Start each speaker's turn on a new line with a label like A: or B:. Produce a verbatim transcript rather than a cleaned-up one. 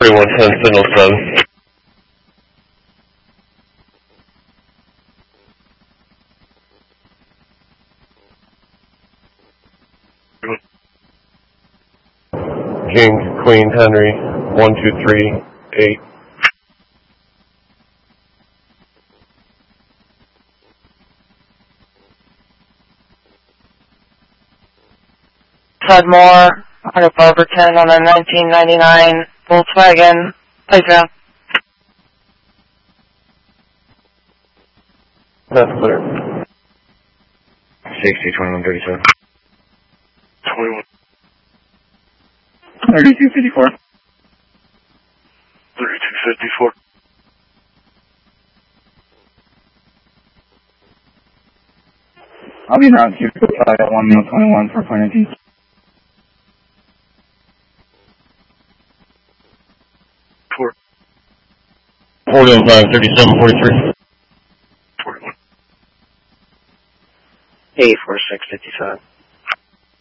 A: forty-one ten, signal seven. James Queen Henry, one two three eight.
B: Todd Moore, out of Barberton on a nineteen ninety-nine Volkswagen Playground.
A: That's clear.
C: sixty, twenty-one, thirty-seven.
A: twenty-one.
D: thirty-two fifty-four.
A: thirty-two fifty-four.
D: I'll be around two five at one mil twenty-one for point of T.
A: Four.
C: forty-one five, thirty-seven, forty-three.
A: forty-one.
C: eight four six, fifty-five.